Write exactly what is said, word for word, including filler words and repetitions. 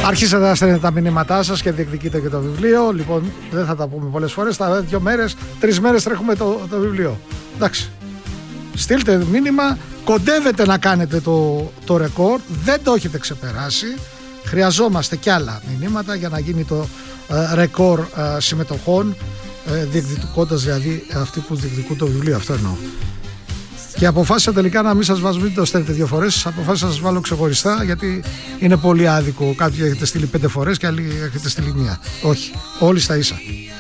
Αρχίσατε να στέλνετε τα μηνύματά σας και διεκδικείτε και το βιβλίο. Λοιπόν, δεν θα τα πούμε πολλές φορές. Τα δύο μέρες, τρεις μέρες τρέχουμε το, το βιβλίο. Εντάξει. Στείλτε μήνυμα. Κοντεύετε να κάνετε το, το ρεκόρ. Δεν το έχετε ξεπεράσει. Χρειαζόμαστε κι άλλα μηνύματα για να γίνει το ε, ρεκόρ ε, συμμετοχών. Ε, διεκδικώντας δηλαδή αυτοί που διεκδικούν το βιβλίο. Αυτό εννοώ. Και αποφάσισα τελικά να μην σας βάζω, μην το στέλνετε δύο φορές. Αποφάσισα να σας βάλω ξεχωριστά, γιατί είναι πολύ άδικο. Κάποιοι έχετε στείλει πέντε φορές και άλλοι έχετε στείλει μία. Όχι, όλοι στα ίσα.